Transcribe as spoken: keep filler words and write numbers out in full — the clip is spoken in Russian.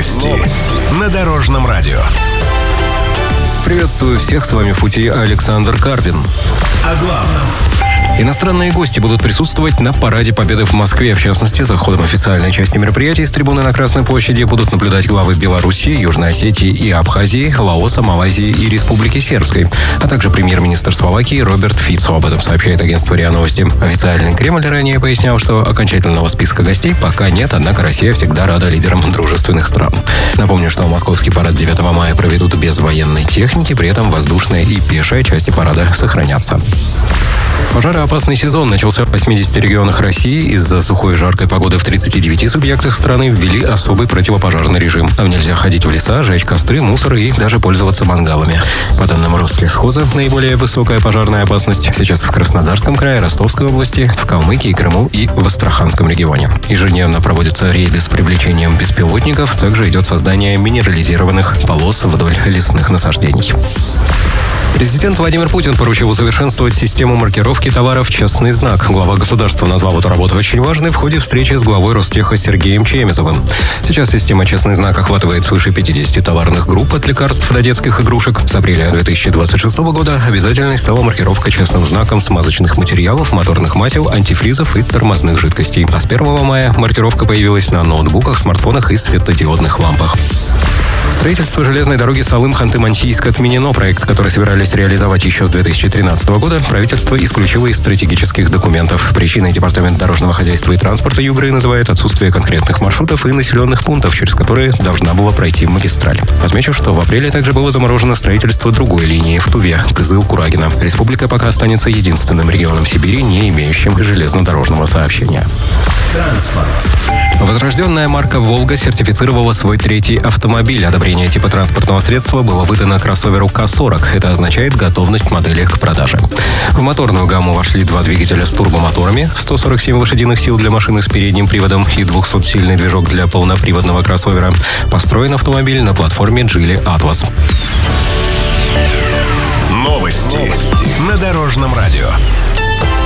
Новости. Новости. На Дорожном радио. Приветствую всех, с вами в пути Александр Карпин. О главном. Иностранные гости будут присутствовать на Параде Победы в Москве. В частности, за ходом официальной части мероприятий с трибуны на Красной площади будут наблюдать главы Беларуси, Южной Осетии и Абхазии, Лаоса, Малайзии и Республики Сербской, а также премьер-министр Словакии Роберт Фицо. Об этом сообщает агентство РИА Новости. Официальный Кремль ранее пояснял, что окончательного списка гостей пока нет, однако Россия всегда рада лидерам дружественных стран. Напомню, что московский парад девятого мая проведут без военной техники, при этом воздушная и пешая части парада сохранятся. Пожароопасный сезон начался в восьмидесяти регионах России. Из-за сухой и жаркой погоды в тридцати девяти субъектах страны ввели особый противопожарный режим. Там нельзя ходить в леса, жечь костры, мусор и даже пользоваться мангалами. По данным Рослесхоза, наиболее высокая пожарная опасность сейчас в Краснодарском крае, Ростовской области, в Калмыкии, Крыму и в Астраханском регионе. Ежедневно проводятся рейды с привлечением беспилотников. Также идет создание минерализированных полос вдоль лесных насаждений. Президент Владимир Путин поручил усовершенствовать систему маркировки товаров «Честный знак». Глава государства назвал эту работу очень важной в ходе встречи с главой Ростеха Сергеем Чемезовым. Сейчас система «Честный знак» охватывает свыше пятидесяти товарных групп от лекарств до детских игрушек. С апреля две тысячи двадцать шестого года обязательной стала маркировка честным знаком смазочных материалов, моторных масел, антифризов и тормозных жидкостей. А с первого мая маркировка появилась на ноутбуках, смартфонах и светодиодных лампах. Строительство железной дороги Салым-Ханты-Мансийск отменено. Проект, который собирались реализовать еще с две тысячи тринадцатого года, правительство исключило из стратегических документов. Причиной Департамент дорожного хозяйства и транспорта Югры называет отсутствие конкретных маршрутов и населенных пунктов, через которые должна была пройти магистраль. Отмечу, что в апреле также было заморожено строительство другой линии в Туве, Кызыл-Курагино. Республика пока останется единственным регионом Сибири, не имеющим железнодорожного сообщения. Транспорт. Возрожденная марка «Волга» сертифицировала свой третий автомобиль. Одобрение типа транспортного средства было выдано кроссоверу К сорок. Это означает готовность модели к продаже. В моторную гамму вошли два двигателя с турбомоторами, сто сорок семь лошадиных сил для машины с передним приводом и двухсотсильный движок для полноприводного кроссовера. Построен автомобиль на платформе Geely Atlas. Новости. Новости. На Дорожном радио.